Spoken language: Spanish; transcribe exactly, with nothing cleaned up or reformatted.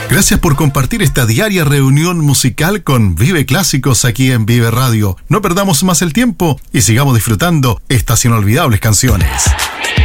Gracias por compartir esta diaria reunión musical con Vive Clásicos aquí en Vive Radio. No perdamos más el tiempo y sigamos disfrutando estas inolvidables canciones.